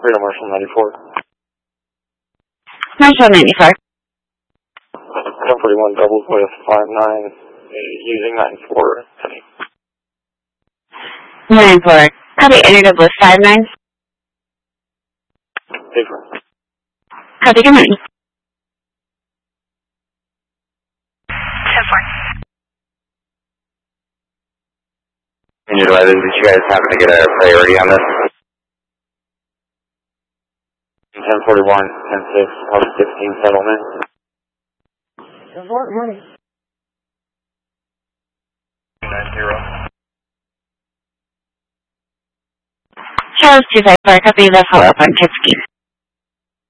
Radar Marshal 94. Marshal 94. 1041 doubles with 59, using 94. 94. Copy, enter double 59. Different. Copy, good morning. 10-4. Can you advise, did you guys happen to get a priority on this? 1041, 10-6, House 16 settlement. Morning. 90. Charles 254, copy the follow-up on Kitsky.